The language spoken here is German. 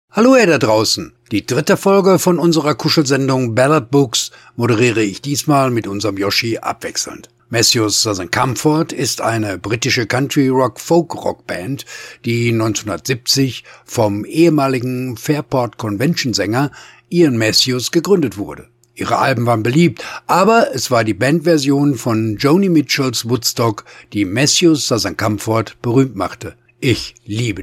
Hallo ihr da draußen. Die dritte Folge von unserer Kuschelsendung Ballad Books moderiere ich diesmal mit unserem Yoshi abwechselnd. Matthews Southern Comfort ist eine britische Country-Rock-Folk-Rock-Band, die 1970 vom ehemaligen Fairport Convention-Sänger Ian Matthews gegründet wurde. Ihre Alben waren beliebt, aber es war die Bandversion von Joni Mitchells Woodstock, die Matthews Southern Comfort berühmt machte. Ich liebe